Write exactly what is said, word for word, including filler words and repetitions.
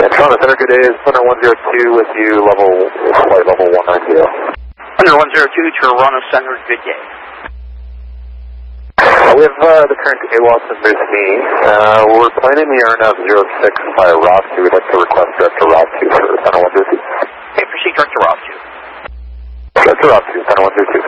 Center Center, good day. Center one zero two with you, level, flight level one nine zero. Center one zero two, Toronto Center, good day. We have uh, the current A W O S in Brisbane. Uh, we're planning the R N F zero six by R O S two. We'd like to request direct to R O S two for Center one zero two. Okay, proceed direct to R O S two. Direct to R O S two, Center one zero two.